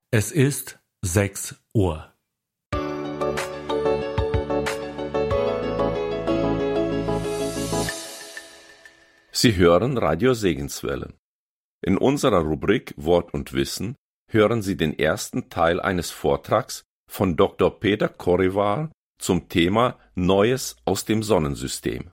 Es ist 6 Uhr. Sie hören Radio Segenswelle. In unserer Rubrik Wort und Wissen hören Sie den ersten Teil eines Vortrags von Dr. Peter Korevaar zum Thema Neues aus dem Sonnensystem.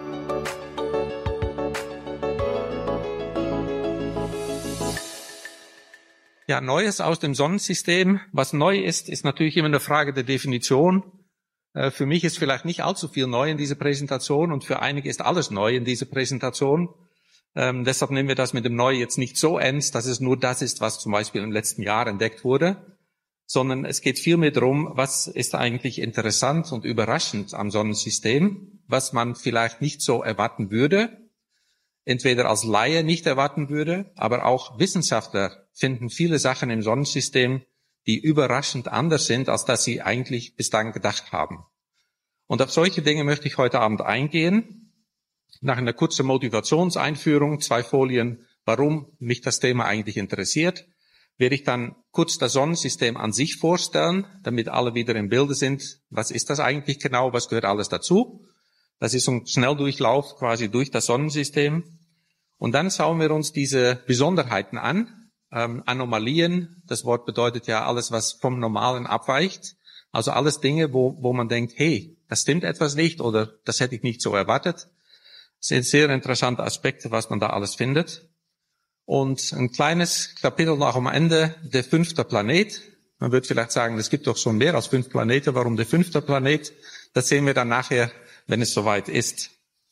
Ja, Neues aus dem Sonnensystem. Was neu ist, ist natürlich immer eine Frage der Definition. Für mich ist vielleicht nicht allzu viel neu in dieser Präsentation und für einige ist alles neu in dieser Präsentation. Deshalb nehmen wir das mit dem Neu jetzt nicht so ernst, dass es nur das ist, was zum Beispiel im letzten Jahr entdeckt wurde, sondern es geht vielmehr darum, was ist eigentlich interessant und überraschend am Sonnensystem, was man vielleicht nicht so erwarten würde, entweder als Laie nicht erwarten würde, aber auch Wissenschaftler finden viele Sachen im Sonnensystem, die überraschend anders sind, als dass sie eigentlich bislang gedacht haben. Und auf solche Dinge möchte ich heute Abend eingehen. Nach einer kurzen Motivationseinführung, 2 Folien, warum mich das Thema eigentlich interessiert, werde ich dann kurz das Sonnensystem an sich vorstellen, damit alle wieder im Bilde sind. Was ist das eigentlich genau? Was gehört alles dazu? Das ist ein Schnelldurchlauf quasi durch das Sonnensystem. Und dann schauen wir uns diese Besonderheiten an. Anomalien, das Wort bedeutet ja alles, was vom Normalen abweicht. Also alles Dinge, wo man denkt, hey, das stimmt etwas nicht oder das hätte ich nicht so erwartet. Das sind sehr interessante Aspekte, was man da alles findet. Und ein kleines Kapitel noch am Ende, der 5. Planet. Man wird vielleicht sagen, es gibt doch schon mehr als 5 Planeten. Warum der 5. Planet? Das sehen wir dann nachher, wenn es soweit ist.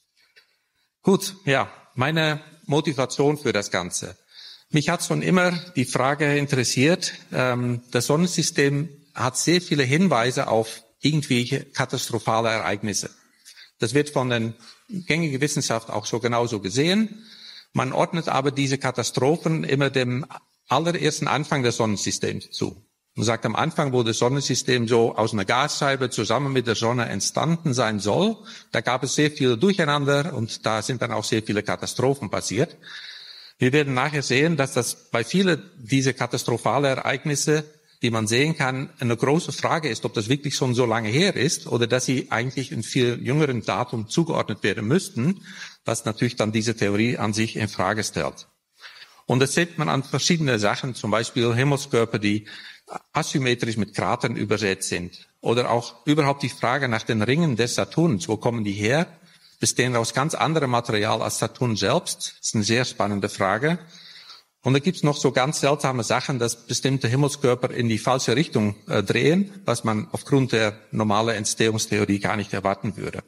Gut, ja, meine Motivation für das Ganze. Mich hat schon immer die Frage interessiert, das Sonnensystem hat sehr viele Hinweise auf irgendwelche katastrophale Ereignisse. Das wird von der gängigen Wissenschaft auch so genauso gesehen. Man ordnet aber diese Katastrophen immer dem allerersten Anfang des Sonnensystems zu. Man sagt am Anfang, wo das Sonnensystem so aus einer Gasscheibe zusammen mit der Sonne entstanden sein soll, da gab es sehr viel Durcheinander und da sind dann auch sehr viele Katastrophen passiert. Wir werden nachher sehen, dass das bei vielen dieser katastrophalen Ereignisse, die man sehen kann, eine große Frage ist, ob das wirklich schon so lange her ist oder dass sie eigentlich in viel jüngeren Datum zugeordnet werden müssten, was natürlich dann diese Theorie an sich in Frage stellt. Und das sieht man an verschiedenen Sachen, zum Beispiel Himmelskörper, die asymmetrisch mit Kratern übersät sind. Oder auch überhaupt die Frage nach den Ringen des Saturns, wo kommen die her? Bestehen aus ganz anderem Material als Saturn selbst? Das ist eine sehr spannende Frage. Und da gibt's noch so ganz seltsame Sachen, dass bestimmte Himmelskörper in die falsche Richtung drehen, was man aufgrund der normalen Entstehungstheorie gar nicht erwarten würde.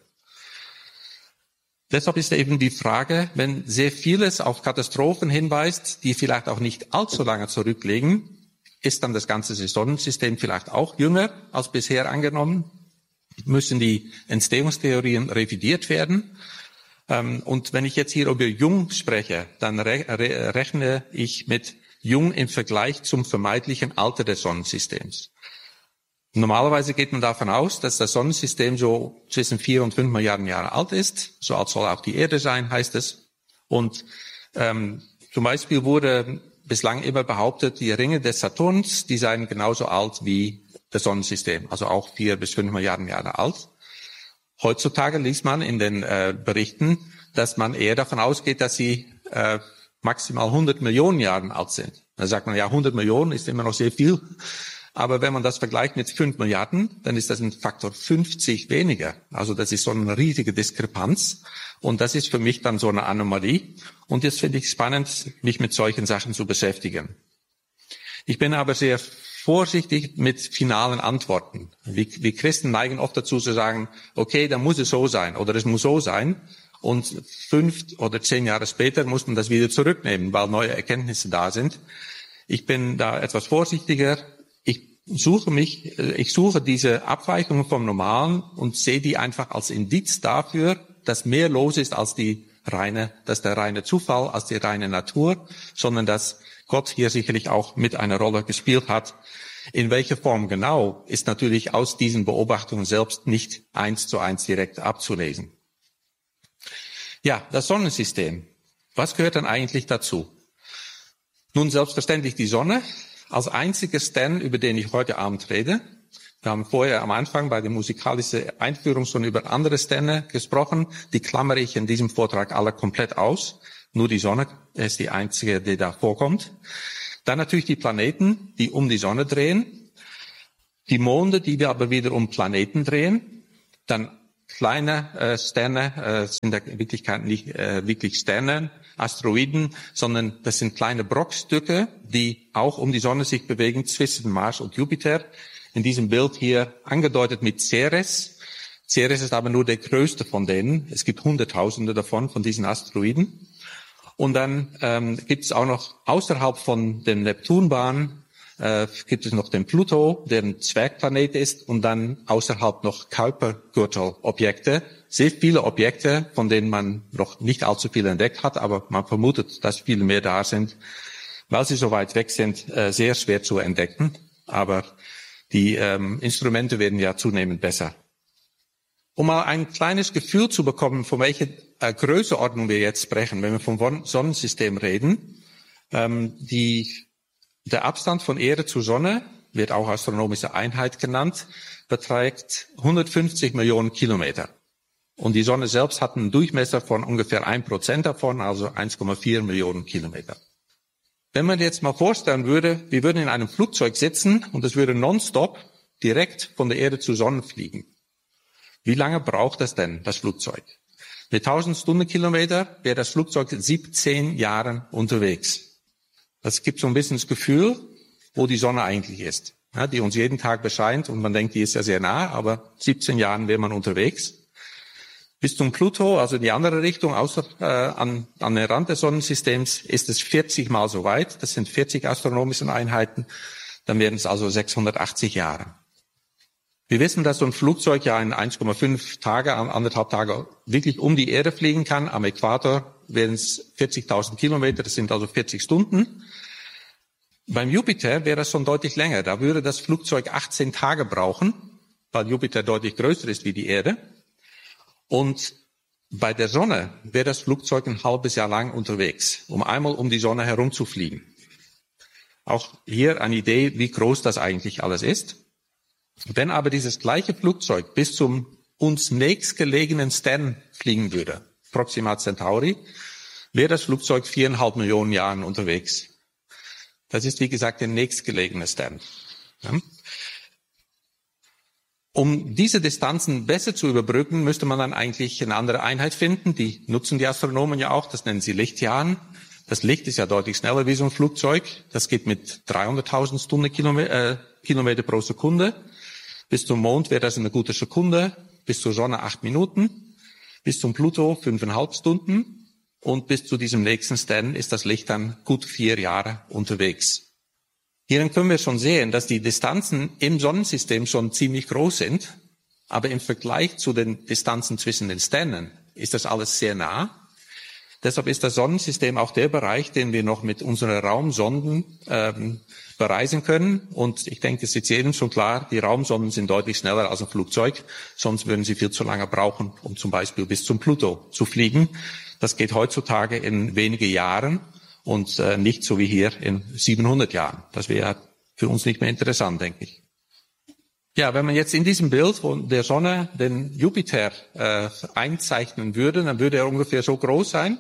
Deshalb ist eben die Frage, wenn sehr vieles auf Katastrophen hinweist, die vielleicht auch nicht allzu lange zurückliegen, ist dann das ganze Sonnensystem vielleicht auch jünger als bisher angenommen? Müssen die Entstehungstheorien revidiert werden? Und wenn ich jetzt hier über jung spreche, dann rechne ich mit jung im Vergleich zum vermeintlichen Alter des Sonnensystems. Normalerweise geht man davon aus, dass das Sonnensystem so zwischen 4 und 5 Milliarden Jahre alt ist. So alt soll auch die Erde sein, heißt es. Und zum Beispiel wurde bislang immer behauptet, die Ringe des Saturns, die seien genauso alt wie das Sonnensystem, also auch 4 bis 5 Milliarden Jahre alt. Heutzutage liest man in den Berichten, dass man eher davon ausgeht, dass sie maximal 100 Millionen Jahre alt sind. Da sagt man, ja, 100 Millionen ist immer noch sehr viel. Aber wenn man das vergleicht mit 5 Milliarden, dann ist das ein Faktor 50 weniger. Also das ist so eine riesige Diskrepanz. Und das ist für mich dann so eine Anomalie. Und jetzt finde ich es spannend, mich mit solchen Sachen zu beschäftigen. Ich bin aber sehr vorsichtig mit finalen Antworten. Wir Christen neigen oft dazu zu sagen, okay, dann muss es so sein oder es muss so sein. Und 5 oder 10 Jahre später muss man das wieder zurücknehmen, weil neue Erkenntnisse da sind. Ich bin da etwas vorsichtiger. Ich suche diese Abweichungen vom Normalen und sehe die einfach als Indiz dafür, dass mehr los ist als der reine Zufall, als die reine Natur, sondern dass Gott hier sicherlich auch mit einer Rolle gespielt hat. In welcher Form genau, ist natürlich aus diesen Beobachtungen selbst nicht 1:1 direkt abzulesen. Ja, das Sonnensystem. Was gehört dann eigentlich dazu? Nun, selbstverständlich die Sonne. als einziger Stern, über den ich heute Abend rede. Wir haben vorher am Anfang bei der musikalischen Einführung schon über andere Sterne gesprochen. Die klammere ich in diesem Vortrag alle komplett aus. Nur die Sonne ist die einzige, die da vorkommt. Dann natürlich die Planeten, die um die Sonne drehen. Die Monde, die wir aber wieder um Planeten drehen. Dann kleine Sterne sind in Wirklichkeit nicht wirklich Sterne, Asteroiden, sondern das sind kleine Bruchstücke, die auch um die Sonne sich bewegen zwischen Mars und Jupiter. In diesem Bild hier angedeutet mit Ceres. Ceres ist aber nur der größte von denen. Es gibt Hunderttausende davon, von diesen Asteroiden. Und dann gibt es auch noch außerhalb von dem Neptunbahn gibt es noch den Pluto, der ein Zwergplanet ist, und dann außerhalb noch Kuipergürtelobjekte. Sehr viele Objekte, von denen man noch nicht allzu viel entdeckt hat, aber man vermutet, dass viele mehr da sind, weil sie so weit weg sind, sehr schwer zu entdecken. Aber die Instrumente werden ja zunehmend besser. Um mal ein kleines Gefühl zu bekommen, von welcher Größenordnung wir jetzt sprechen, wenn wir vom Sonnensystem reden, der Abstand von Erde zur Sonne, wird auch astronomische Einheit genannt, beträgt 150 Millionen Kilometer. Und die Sonne selbst hat einen Durchmesser von ungefähr 1% davon, also 1,4 Millionen Kilometer. Wenn man jetzt mal vorstellen würde, wir würden in einem Flugzeug sitzen und es würde nonstop direkt von der Erde zur Sonne fliegen. Wie lange braucht das denn, das Flugzeug? Mit 1000 Stundenkilometer wäre das Flugzeug 17 Jahre unterwegs. Das gibt so ein bisschen das Gefühl, wo die Sonne eigentlich ist, ja, die uns jeden Tag bescheint und man denkt, die ist ja sehr nah, aber 17 Jahren wäre man unterwegs. Bis zum Pluto, also in die andere Richtung, außer an den Rand des Sonnensystems, ist es 40 Mal so weit. Das sind 40 astronomische Einheiten. Dann wären es also 680 Jahre. Wir wissen, dass so ein Flugzeug ja in 1,5 Tage, 1,5 Tage wirklich um die Erde fliegen kann. Am Äquator wären es 40.000 Kilometer, das sind also 40 Stunden. Beim Jupiter wäre das schon deutlich länger. Da würde das Flugzeug 18 Tage brauchen, weil Jupiter deutlich größer ist wie die Erde. Und bei der Sonne wäre das Flugzeug ein halbes Jahr lang unterwegs, um einmal um die Sonne herumzufliegen. Auch hier eine Idee, wie groß das eigentlich alles ist. Wenn aber dieses gleiche Flugzeug bis zum uns nächstgelegenen Stern fliegen würde, Proxima Centauri, wäre das Flugzeug 4,5 Millionen Jahren unterwegs. Das ist, wie gesagt, der nächstgelegene Stern. Ja. Um diese Distanzen besser zu überbrücken, müsste man dann eigentlich eine andere Einheit finden. Die nutzen die Astronomen ja auch, das nennen sie Lichtjahren. Das Licht ist ja deutlich schneller wie so ein Flugzeug. Das geht mit 300.000 Stundenkilometer pro Sekunde. Bis zum Mond wäre das eine gute Sekunde, bis zur Sonne 8 Minuten, bis zum Pluto 5,5 Stunden und bis zu diesem nächsten Stern ist das Licht dann gut 4 Jahre unterwegs. Hierin können wir schon sehen, dass die Distanzen im Sonnensystem schon ziemlich groß sind, aber im Vergleich zu den Distanzen zwischen den Sternen ist das alles sehr nah. Deshalb ist das Sonnensystem auch der Bereich, den wir noch mit unseren Raumsonden bereisen können. Und ich denke, es ist jetzt jedem schon klar, die Raumsonden sind deutlich schneller als ein Flugzeug. Sonst würden sie viel zu lange brauchen, um zum Beispiel bis zum Pluto zu fliegen. Das geht heutzutage in wenige Jahren und nicht so wie hier in 700 Jahren. Das wäre für uns nicht mehr interessant, denke ich. Ja, wenn man jetzt in diesem Bild von der Sonne den Jupiter einzeichnen würde, dann würde er ungefähr so groß sein.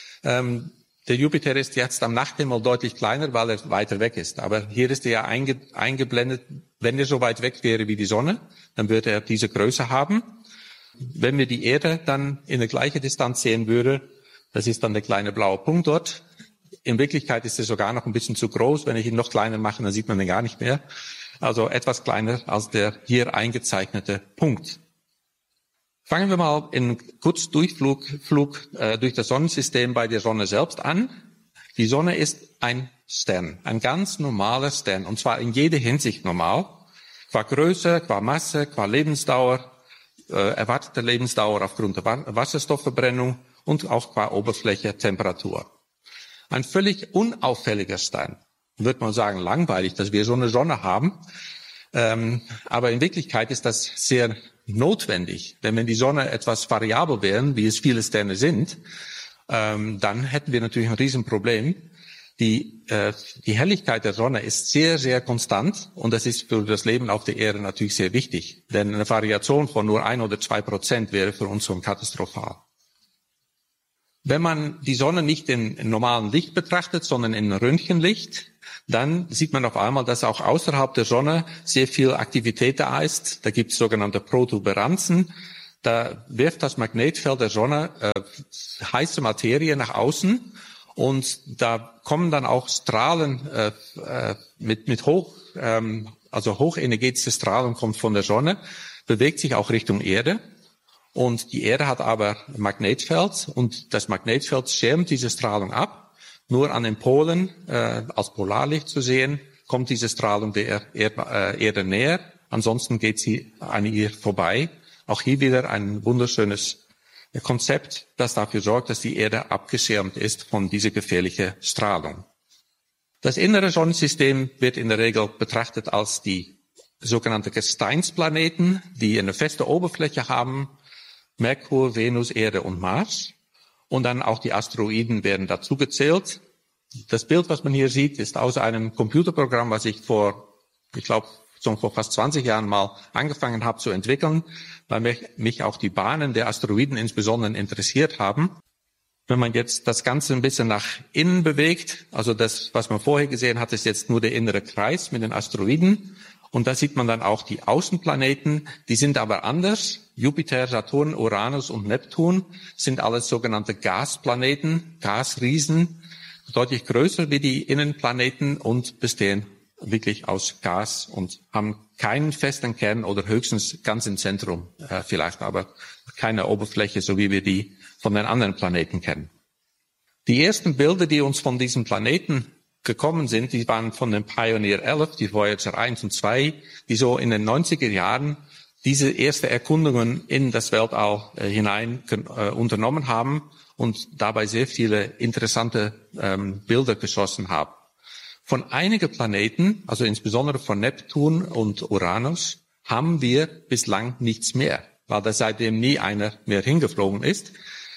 Der Jupiter ist jetzt am Nachthimmel deutlich kleiner, weil er weiter weg ist. Aber hier ist er ja eingeblendet. Wenn er so weit weg wäre wie die Sonne, dann würde er diese Größe haben. Wenn wir die Erde dann in der gleichen Distanz sehen würden, das ist dann der kleine blaue Punkt dort. In Wirklichkeit ist er sogar noch ein bisschen zu groß. Wenn ich ihn noch kleiner mache, dann sieht man ihn gar nicht mehr. Also etwas kleiner als der hier eingezeichnete Punkt. Fangen wir mal in kurz Durchflug durch das Sonnensystem bei der Sonne selbst an. Die Sonne ist ein Stern, ein ganz normaler Stern, und zwar in jeder Hinsicht normal. Qua Größe, qua Masse, qua Lebensdauer, erwartete Lebensdauer aufgrund der Wasserstoffverbrennung und auch qua Oberfläche, Temperatur. Ein völlig unauffälliger Stern. Wird man sagen, langweilig, dass wir so eine Sonne haben. Aber in Wirklichkeit ist das sehr notwendig. Denn wenn die Sonne etwas variabel wären, wie es viele Sterne sind, dann hätten wir natürlich ein Riesenproblem. Die Helligkeit der Sonne ist sehr, sehr konstant und das ist für das Leben auf der Erde natürlich sehr wichtig. Denn eine Variation von nur 1 oder 2% wäre für uns schon katastrophal. Wenn man die Sonne nicht in normalem Licht betrachtet, sondern in Röntgenlicht, dann sieht man auf einmal, dass auch außerhalb der Sonne sehr viel Aktivität da ist. Da gibt es sogenannte Protuberanzen. Da wirft das Magnetfeld der Sonne heiße Materie nach außen und da kommen dann auch Strahlen mit hochenergetische Strahlung kommt von der Sonne, bewegt sich auch Richtung Erde. Und die Erde hat aber ein Magnetfeld und das Magnetfeld schirmt diese Strahlung ab. Nur an den Polen als Polarlicht zu sehen, kommt diese Strahlung der Erde näher. Ansonsten geht sie an ihr vorbei. Auch hier wieder ein wunderschönes Konzept, das dafür sorgt, dass die Erde abgeschirmt ist von dieser gefährlichen Strahlung. Das innere Sonnensystem wird in der Regel betrachtet als die sogenannte Gesteinsplaneten, die eine feste Oberfläche haben. Merkur, Venus, Erde und Mars. Und dann auch die Asteroiden werden dazu gezählt. Das Bild, was man hier sieht, ist aus einem Computerprogramm, was ich schon vor fast 20 Jahren mal angefangen habe zu entwickeln, weil mich auch die Bahnen der Asteroiden insbesondere interessiert haben. Wenn man jetzt das Ganze ein bisschen nach innen bewegt, also das, was man vorher gesehen hat, ist jetzt nur der innere Kreis mit den Asteroiden. Und da sieht man dann auch die Außenplaneten, die sind aber anders. Jupiter, Saturn, Uranus und Neptun sind alles sogenannte Gasplaneten, Gasriesen, deutlich größer wie die Innenplaneten und bestehen wirklich aus Gas und haben keinen festen Kern oder höchstens ganz im Zentrum vielleicht, aber keine Oberfläche, so wie wir die von den anderen Planeten kennen. Die ersten Bilder, die uns von diesen Planeten gekommen sind, die waren von dem Pioneer 11, die Voyager 1 und 2, die so in den 90er Jahren diese erste Erkundungen in das Weltall hinein unternommen haben und dabei sehr viele interessante Bilder geschossen haben. Von einigen Planeten, also insbesondere von Neptun und Uranus, haben wir bislang nichts mehr, weil da seitdem nie einer mehr hingeflogen ist.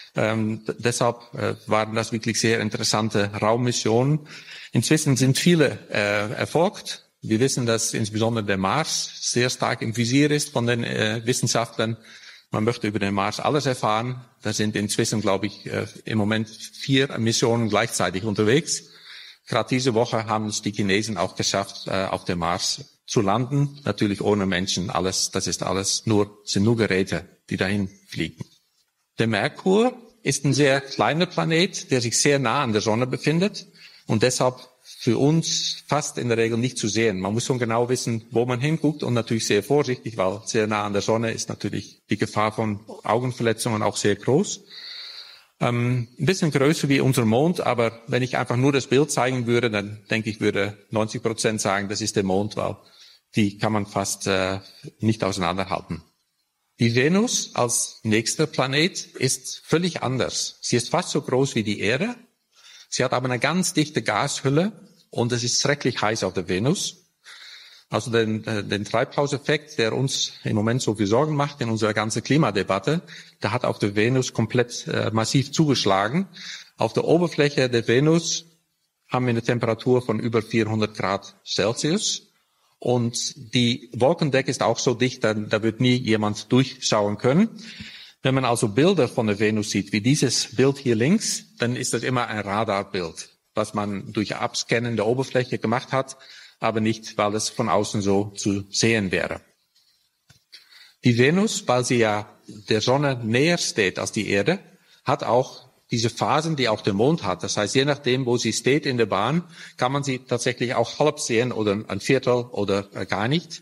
Deshalb waren das wirklich sehr interessante Raummissionen. Inzwischen sind viele erfolgt. Wir wissen, dass insbesondere der Mars sehr stark im Visier ist von den Wissenschaftlern. Man möchte über den Mars alles erfahren. Da sind inzwischen, glaube ich, im Moment 4 Missionen gleichzeitig unterwegs. Gerade diese Woche haben es die Chinesen auch geschafft, auf dem Mars zu landen. Natürlich ohne Menschen. Sind nur Geräte, die dahin fliegen. Der Merkur ist ein sehr kleiner Planet, der sich sehr nah an der Sonne befindet und deshalb für uns fast in der Regel nicht zu sehen. Man muss schon genau wissen, wo man hinguckt und natürlich sehr vorsichtig, weil sehr nah an der Sonne ist natürlich die Gefahr von Augenverletzungen auch sehr groß. Ein bisschen größer wie unser Mond, aber wenn ich einfach nur das Bild zeigen würde, dann denke ich, würde 90% sagen, das ist der Mond, weil die kann man fast nicht auseinanderhalten. Die Venus als nächster Planet ist völlig anders. Sie ist fast so groß wie die Erde. Sie hat aber eine ganz dichte Gashülle und es ist schrecklich heiß auf der Venus. Also den Treibhauseffekt, der uns im Moment so viel Sorgen macht in unserer ganzen Klimadebatte, der hat auf der Venus komplett massiv zugeschlagen. Auf der Oberfläche der Venus haben wir eine Temperatur von über 400 Grad Celsius. Und die Wolkendecke ist auch so dicht, da wird nie jemand durchschauen können. Wenn man also Bilder von der Venus sieht, wie dieses Bild hier links, dann ist das immer ein Radarbild, was man durch Abscannen der Oberfläche gemacht hat, aber nicht, weil es von außen so zu sehen wäre. Die Venus, weil sie ja der Sonne näher steht als die Erde, hat auch diese Phasen, die auch der Mond hat. Das heißt, je nachdem, wo sie steht in der Bahn, kann man sie tatsächlich auch halb sehen oder ein Viertel oder gar nicht.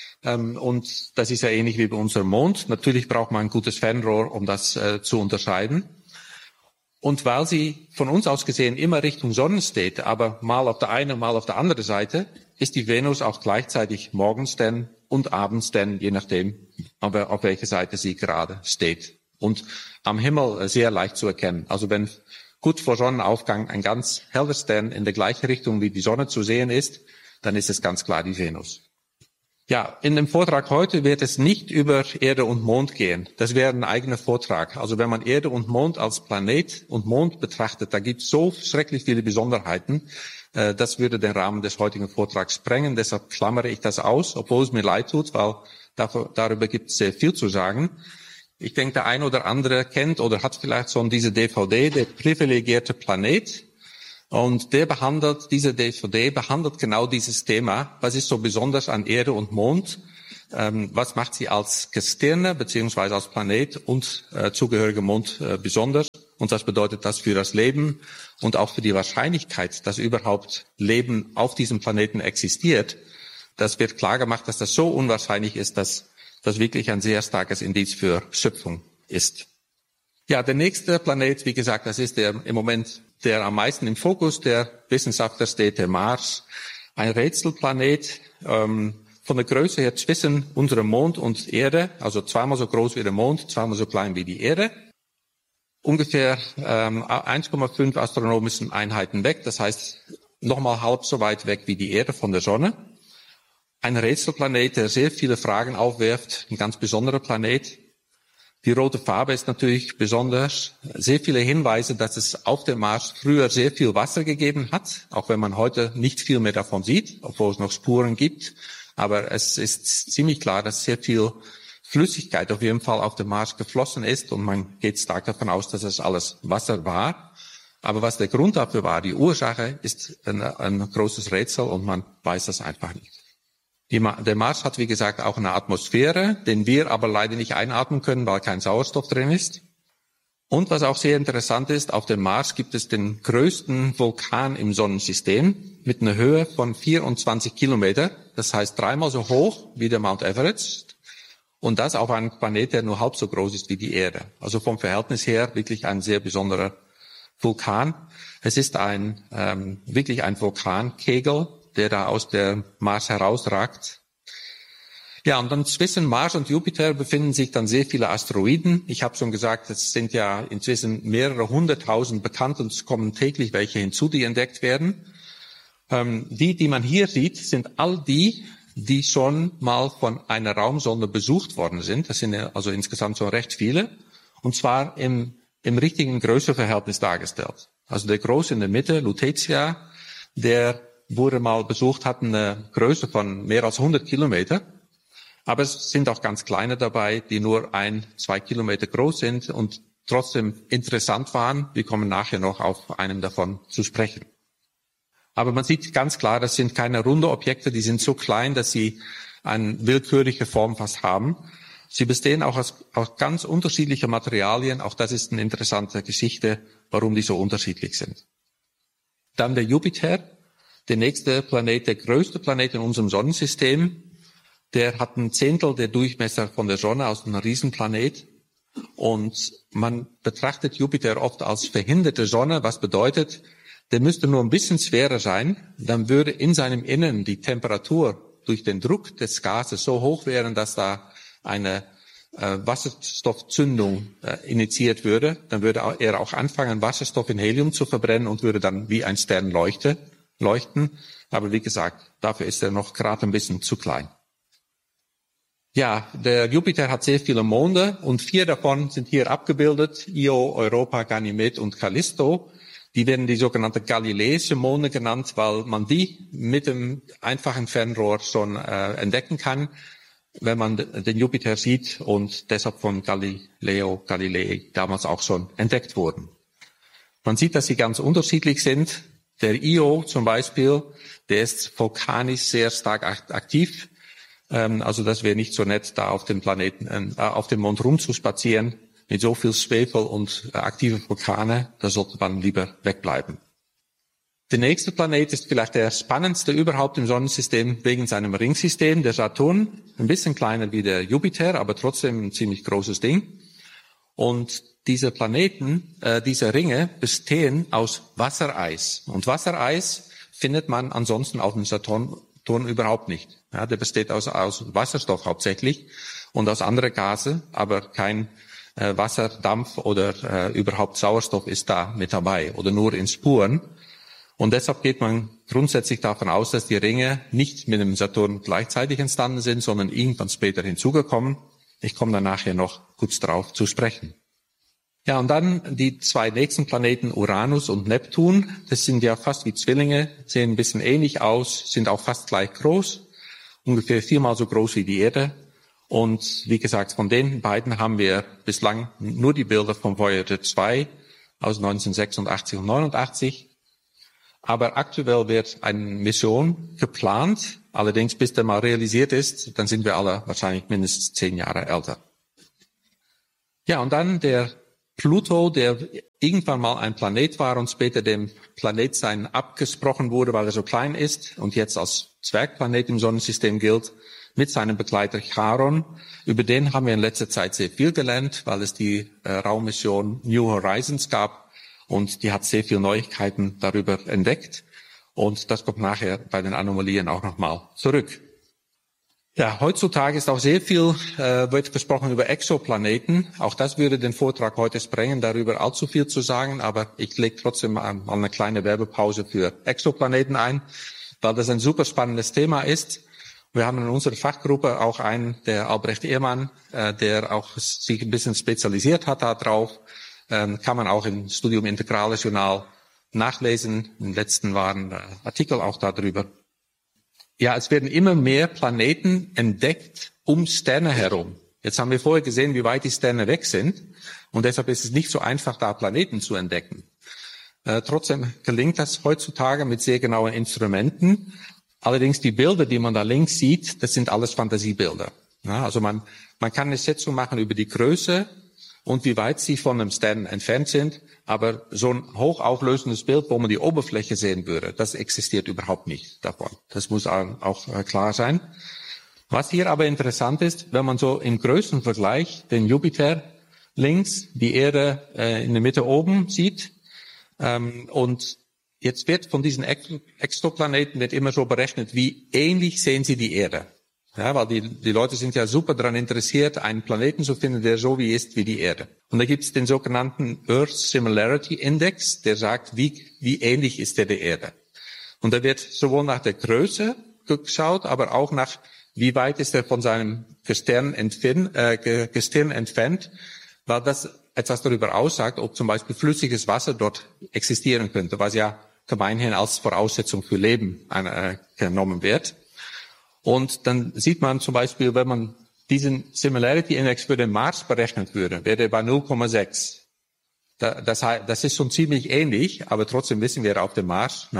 Und das ist ja ähnlich wie bei unserem Mond. Natürlich braucht man ein gutes Fernrohr, um das zu unterscheiden. Und weil sie von uns aus gesehen immer Richtung Sonne steht, aber mal auf der einen, mal auf der anderen Seite, ist die Venus auch gleichzeitig morgens denn und abends denn, je nachdem, auf welcher Seite sie gerade steht. Und am Himmel sehr leicht zu erkennen. Also wenn gut vor Sonnenaufgang ein ganz heller Stern in der gleichen Richtung wie die Sonne zu sehen ist, dann ist es ganz klar die Venus. Ja, in dem Vortrag heute wird es nicht über Erde und Mond gehen. Das wäre ein eigener Vortrag. Also wenn man Erde und Mond als Planet und Mond betrachtet, da gibt es so schrecklich viele Besonderheiten. Das würde den Rahmen des heutigen Vortrags sprengen. Deshalb klammere ich das aus, obwohl es mir leid tut, weil darüber gibt es sehr viel zu sagen. Ich denke, der ein oder andere kennt oder hat vielleicht schon diese DVD, der privilegierte Planet. Und diese DVD behandelt genau dieses Thema. Was ist so besonders an Erde und Mond? Was macht sie als Gestirne beziehungsweise als Planet und zugehöriger Mond besonders? Und was bedeutet das für das Leben und auch für die Wahrscheinlichkeit, dass überhaupt Leben auf diesem Planeten existiert? Das wird klar gemacht, dass das so unwahrscheinlich ist, dass das wirklich ein sehr starkes Indiz für Schöpfung ist. Ja, der nächste Planet, wie gesagt, das ist der im Moment der am meisten im Fokus der Wissenschaftler steht, der Mars. Ein Rätselplanet, von der Größe her zwischen unserem Mond und Erde, also zweimal so groß wie der Mond, zweimal so klein wie die Erde. Ungefähr 1,5 astronomischen Einheiten weg, das heißt nochmal halb so weit weg wie die Erde von der Sonne. Ein Rätselplanet, der sehr viele Fragen aufwirft, ein ganz besonderer Planet. Die rote Farbe ist natürlich besonders. Sehr viele Hinweise, dass es auf dem Mars früher sehr viel Wasser gegeben hat, auch wenn man heute nicht viel mehr davon sieht, obwohl es noch Spuren gibt. Aber es ist ziemlich klar, dass sehr viel Flüssigkeit auf jeden Fall auf dem Mars geflossen ist und man geht stark davon aus, dass es alles Wasser war. Aber was der Grund dafür war, die Ursache, ist ein großes Rätsel und man weiß das einfach nicht. Der Mars hat, wie gesagt, auch eine Atmosphäre, den wir aber leider nicht einatmen können, weil kein Sauerstoff drin ist. Und was auch sehr interessant ist, auf dem Mars gibt es den größten Vulkan im Sonnensystem mit einer Höhe von 24 Kilometer. Das heißt dreimal so hoch wie der Mount Everest. Und das auf einem Planet, der nur halb so groß ist wie die Erde. Also vom Verhältnis her wirklich ein sehr besonderer Vulkan. Es ist wirklich ein Vulkankegel, der da aus der Mars herausragt. Ja, und dann zwischen Mars und Jupiter befinden sich dann sehr viele Asteroiden. Ich habe schon gesagt, es sind ja inzwischen mehrere 100.000 bekannt und es kommen täglich welche hinzu, die entdeckt werden. Die man hier sieht, sind all die schon mal von einer Raumsonde besucht worden sind. Das sind also insgesamt schon recht viele. Und zwar im richtigen Größeverhältnis dargestellt. Also der große in der Mitte, Lutetia, der wurde mal besucht, hat eine Größe von mehr als 100 Kilometer. Aber es sind auch ganz kleine dabei, die nur 1-2 Kilometer groß sind und trotzdem interessant waren. Wir kommen nachher noch auf einem davon zu sprechen. Aber man sieht ganz klar, das sind keine runde Objekte, die sind so klein, dass sie eine willkürliche Form fast haben. Sie bestehen auch aus ganz unterschiedlichen Materialien. Auch das ist eine interessante Geschichte, warum die so unterschiedlich sind. Dann der Jupiter. Der nächste Planet, der größte Planet in unserem Sonnensystem, der hat ein Zehntel der Durchmesser von der Sonne, also ein Riesenplanet. Und man betrachtet Jupiter oft als verhinderte Sonne, was bedeutet, der müsste nur ein bisschen schwerer sein, dann würde in seinem Innern die Temperatur durch den Druck des Gases so hoch werden, dass da eine Wasserstoffzündung initiiert würde. Dann würde er auch anfangen, Wasserstoff in Helium zu verbrennen und würde dann wie ein Stern leuchten. Aber wie gesagt, dafür ist er noch gerade ein bisschen zu klein. Ja, der Jupiter hat sehr viele Monde und 4 davon sind hier abgebildet. Io, Europa, Ganymed und Callisto. Die werden die sogenannte galileische Monde genannt, weil man die mit dem einfachen Fernrohr schon entdecken kann, wenn man den Jupiter sieht und deshalb von Galileo Galilei damals auch schon entdeckt wurden. Man sieht, dass sie ganz unterschiedlich sind. Der Io zum Beispiel, der ist vulkanisch sehr stark aktiv. Also das wäre nicht so nett, da auf dem Planeten, auf dem Mond rumzuspazieren mit so viel Schwefel und aktive Vulkane. Da sollte man lieber wegbleiben. Der nächste Planet ist vielleicht der spannendste überhaupt im Sonnensystem wegen seinem Ringsystem, der Saturn. Ein bisschen kleiner wie der Jupiter, aber trotzdem ein ziemlich großes Ding. Und diese Planeten, diese Ringe bestehen aus Wassereis. Und Wassereis findet man ansonsten auf dem Saturn überhaupt nicht. Ja, der besteht aus Wasserstoff hauptsächlich und aus anderen Gase, aber kein Wasser, Dampf oder überhaupt Sauerstoff ist da mit dabei oder nur in Spuren. Und deshalb geht man grundsätzlich davon aus, dass die Ringe nicht mit dem Saturn gleichzeitig entstanden sind, sondern irgendwann später hinzugekommen. Ich komme da nachher noch kurz drauf zu sprechen. Ja, und dann die zwei nächsten Planeten, Uranus und Neptun. Das sind ja fast wie Zwillinge, sehen ein bisschen ähnlich aus, sind auch fast gleich groß, ungefähr 4-mal so groß wie die Erde. Und wie gesagt, von den beiden haben wir bislang nur die Bilder von Voyager 2 aus 1986 und 89. Aber aktuell wird eine Mission geplant. Allerdings, bis der mal realisiert ist, dann sind wir alle wahrscheinlich mindestens 10 Jahre älter. Ja, und dann der Pluto, der irgendwann mal ein Planet war und später dem Planetsein abgesprochen wurde, weil er so klein ist und jetzt als Zwergplanet im Sonnensystem gilt, mit seinem Begleiter Charon. Über den haben wir in letzter Zeit sehr viel gelernt, weil es die Raummission New Horizons gab und die hat sehr viele Neuigkeiten darüber entdeckt. Und das kommt nachher bei den Anomalien auch nochmal zurück. Ja, heutzutage ist auch sehr viel, wird gesprochen über Exoplaneten. Auch das würde den Vortrag heute sprengen, darüber allzu viel zu sagen, aber ich lege trotzdem mal eine kleine Werbepause für Exoplaneten ein, weil das ein super spannendes Thema ist. Wir haben in unserer Fachgruppe auch einen, der Albrecht Ehrmann, der auch sich ein bisschen spezialisiert hat darauf. Kann man auch im Studium Integrales Journal nachlesen. Im letzten waren Artikel auch darüber. Ja, es werden immer mehr Planeten entdeckt um Sterne herum. Jetzt haben wir vorher gesehen, wie weit die Sterne weg sind. Und deshalb ist es nicht so einfach, da Planeten zu entdecken. Trotzdem gelingt das heutzutage mit sehr genauen Instrumenten. Allerdings die Bilder, die man da links sieht, das sind alles Fantasiebilder. Ja, also man kann eine Schätzung machen über die Größe und wie weit sie von einem Stern entfernt sind. Aber so ein hochauflösendes Bild, wo man die Oberfläche sehen würde, das existiert überhaupt nicht davon. Das muss auch klar sein. Was hier aber interessant ist, wenn man so im Größenvergleich den Jupiter links, die Erde in der Mitte oben sieht, und jetzt wird von diesen Exoplaneten wird immer so berechnet, wie ähnlich sehen sie die Erde. Ja, weil die Leute sind ja super daran interessiert, einen Planeten zu finden, der so wie ist wie die Erde. Und da gibt es den sogenannten Earth Similarity Index, der sagt, wie ähnlich ist der Erde. Und da wird sowohl nach der Größe geschaut, aber auch nach, wie weit ist er von seinem Gestirn entfernt, weil das etwas darüber aussagt, ob zum Beispiel flüssiges Wasser dort existieren könnte, was ja gemeinhin als Voraussetzung für Leben genommen wird. Und dann sieht man zum Beispiel, wenn man diesen Similarity Index für den Mars berechnet würde, wäre er bei 0,6. Das ist schon ziemlich ähnlich, aber trotzdem wissen wir auf dem Mars,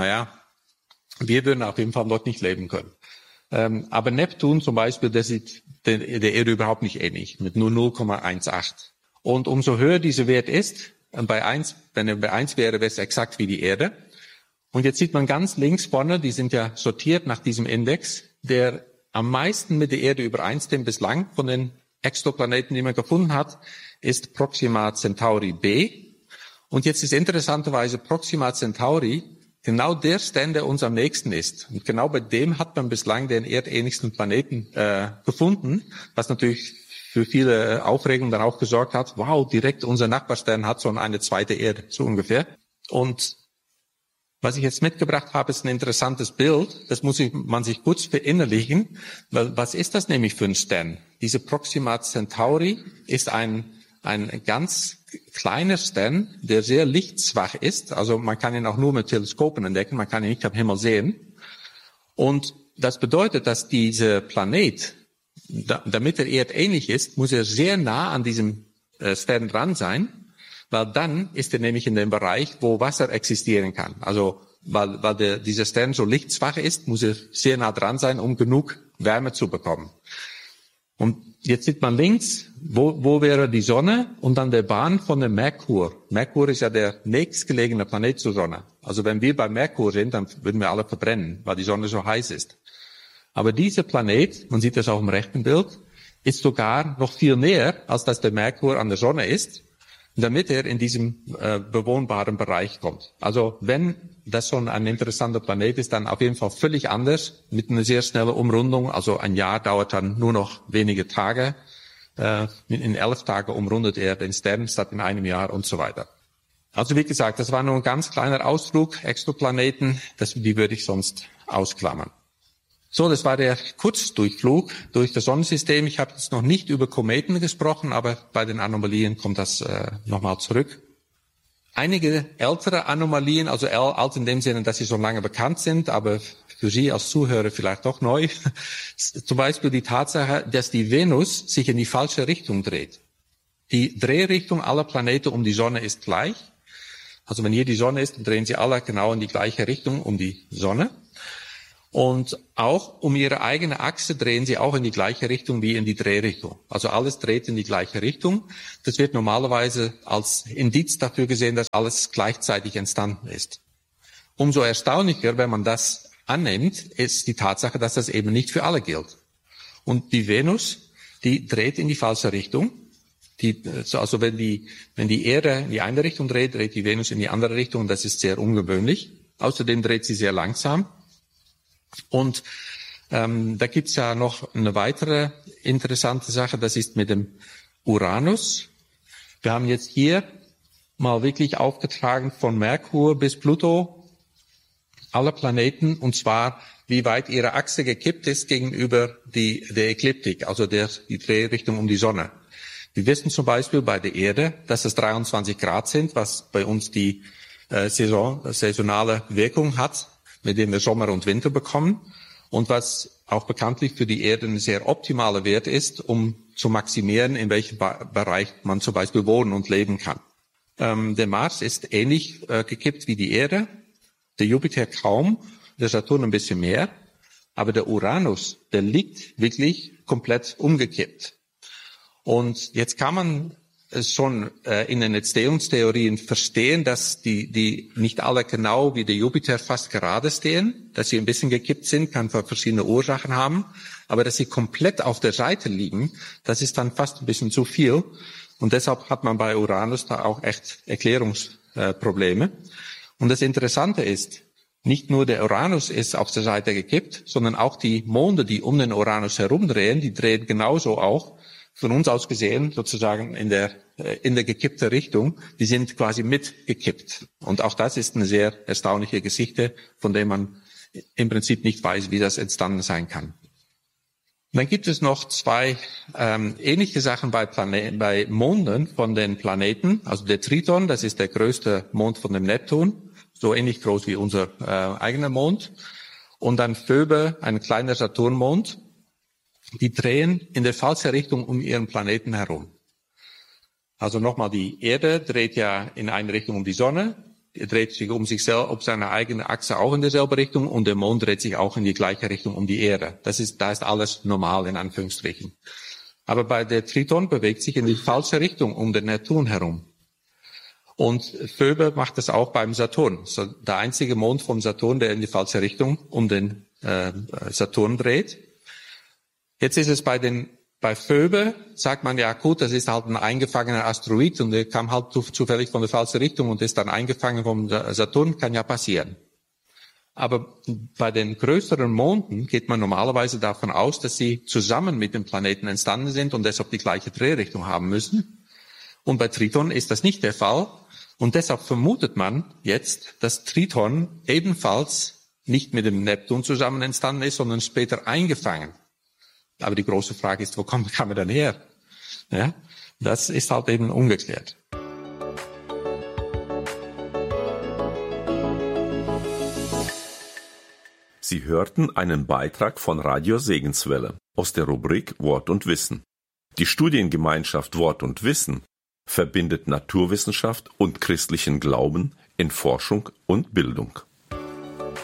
wir würden auf jeden Fall dort nicht leben können. Aber Neptun zum Beispiel, der sieht der Erde überhaupt nicht ähnlich, mit nur 0,18. Und umso höher dieser Wert ist, bei 1, wenn er bei 1 wäre, wäre es exakt wie die Erde. Und jetzt sieht man ganz links vorne, die sind ja sortiert nach diesem Index, der am meisten mit der Erde übereinstimmt bislang von den Exoplaneten, die man gefunden hat, ist Proxima Centauri b. Und jetzt ist interessanterweise Proxima Centauri genau der Stern, der uns am nächsten ist. Und genau bei dem hat man bislang den erdähnlichsten Planeten gefunden, was natürlich für viele Aufregung dann auch gesorgt hat. Wow, direkt unser Nachbarstern hat so eine zweite Erde, so ungefähr. Und was ich jetzt mitgebracht habe, ist ein interessantes Bild. Das muss man sich kurz verinnerlichen. Weil was ist das nämlich für ein Stern? Diese Proxima Centauri ist ein ganz kleiner Stern, der sehr lichtschwach ist. Also man kann ihn auch nur mit Teleskopen entdecken. Man kann ihn nicht am Himmel sehen. Und das bedeutet, dass dieser Planet, damit er erdähnlich ist, muss er sehr nah an diesem Stern dran sein. Weil dann ist er nämlich in dem Bereich, wo Wasser existieren kann. Also weil dieser Stern so lichtschwach ist, muss er sehr nah dran sein, um genug Wärme zu bekommen. Und jetzt sieht man links, wo wäre die Sonne und dann der Bahn von dem Merkur. Merkur ist ja der nächstgelegene Planet zur Sonne. Also wenn wir bei Merkur sind, dann würden wir alle verbrennen, weil die Sonne so heiß ist. Aber dieser Planet, man sieht das auch im rechten Bild, ist sogar noch viel näher, als dass der Merkur an der Sonne ist, damit er in diesem bewohnbaren Bereich kommt. Also wenn das schon ein interessanter Planet ist, dann auf jeden Fall völlig anders, mit einer sehr schnellen Umrundung. Also ein Jahr dauert dann nur noch wenige Tage. In 11 Tagen umrundet er den Stern statt in einem Jahr und so weiter. Also wie gesagt, das war nur ein ganz kleiner Ausflug, Exoplaneten, die würde ich sonst ausklammern. So, das war der Kurzdurchflug durch das Sonnensystem. Ich habe jetzt noch nicht über Kometen gesprochen, aber bei den Anomalien kommt das nochmal zurück. Einige ältere Anomalien, also alt in dem Sinne, dass sie schon lange bekannt sind, aber für Sie als Zuhörer vielleicht doch neu. Zum Beispiel die Tatsache, dass die Venus sich in die falsche Richtung dreht. Die Drehrichtung aller Planeten um die Sonne ist gleich. Also wenn hier die Sonne ist, dann drehen sie alle genau in die gleiche Richtung um die Sonne. Und auch um ihre eigene Achse drehen sie auch in die gleiche Richtung wie in die Drehrichtung. Also alles dreht in die gleiche Richtung. Das wird normalerweise als Indiz dafür gesehen, dass alles gleichzeitig entstanden ist. Umso erstaunlicher, wenn man das annimmt, ist die Tatsache, dass das eben nicht für alle gilt. Und die Venus, die dreht in die falsche Richtung. Also wenn die Erde in die eine Richtung dreht, dreht die Venus in die andere Richtung. Das ist sehr ungewöhnlich. Außerdem dreht sie sehr langsam. Und da gibt's ja noch eine weitere interessante Sache, das ist mit dem Uranus. Wir haben jetzt hier mal wirklich aufgetragen von Merkur bis Pluto alle Planeten, und zwar wie weit ihre Achse gekippt ist gegenüber der Ekliptik, also die Drehrichtung um die Sonne. Wir wissen zum Beispiel bei der Erde, dass es 23 Grad sind, was bei uns die saisonale Wirkung hat, mit dem wir Sommer und Winter bekommen, und was auch bekanntlich für die Erde ein sehr optimaler Wert ist, um zu maximieren, in welchem Bereich man zum Beispiel wohnen und leben kann. Der Mars ist ähnlich gekippt wie die Erde, der Jupiter kaum, der Saturn ein bisschen mehr, aber der Uranus, der liegt wirklich komplett umgekippt. Und jetzt kann man es schon in den Entstehungstheorien verstehen, dass die nicht alle genau wie der Jupiter fast gerade stehen, dass sie ein bisschen gekippt sind, kann verschiedene Ursachen haben, aber dass sie komplett auf der Seite liegen, das ist dann fast ein bisschen zu viel. Und deshalb hat man bei Uranus da auch echt Erklärungsprobleme. Und das Interessante ist, nicht nur der Uranus ist auf der Seite gekippt, sondern auch die Monde, die um den Uranus herumdrehen, die drehen genauso auch, von uns aus gesehen, sozusagen in der gekippte Richtung, die sind quasi mitgekippt. Und auch das ist eine sehr erstaunliche Geschichte, von der man im Prinzip nicht weiß, wie das entstanden sein kann. Und dann gibt es noch zwei ähnliche Sachen bei Monden von den Planeten. Also der Triton, das ist der größte Mond von dem Neptun, so ähnlich groß wie unser eigener Mond. Und dann Phoebe, ein kleiner Saturnmond. Die drehen in der falschen Richtung um ihren Planeten herum. Also nochmal, die Erde dreht ja in eine Richtung um die Sonne, er dreht sich um sich selbst, um seine eigene Achse auch in derselben Richtung, und der Mond dreht sich auch in die gleiche Richtung um die Erde. Da ist alles normal, in Anführungsstrichen. Aber bei der Triton bewegt sich in die falsche Richtung um den Neptun herum. Und Phoebe macht das auch beim Saturn. So, der einzige Mond vom Saturn, der in die falsche Richtung um den Saturn dreht. Jetzt ist es bei Phoebe, sagt man ja gut, das ist halt ein eingefangener Asteroid und der kam halt zufällig von der falschen Richtung und ist dann eingefangen vom Saturn, kann ja passieren. Aber bei den größeren Monden geht man normalerweise davon aus, dass sie zusammen mit dem Planeten entstanden sind und deshalb die gleiche Drehrichtung haben müssen. Und bei Triton ist das nicht der Fall. Und deshalb vermutet man jetzt, dass Triton ebenfalls nicht mit dem Neptun zusammen entstanden ist, sondern später eingefangen. Aber die große Frage ist, wo kam er dann her? Ja, das ist halt eben ungeklärt. Sie hörten einen Beitrag von Radio Segenswelle aus der Rubrik Wort und Wissen. Die Studiengemeinschaft Wort und Wissen verbindet Naturwissenschaft und christlichen Glauben in Forschung und Bildung.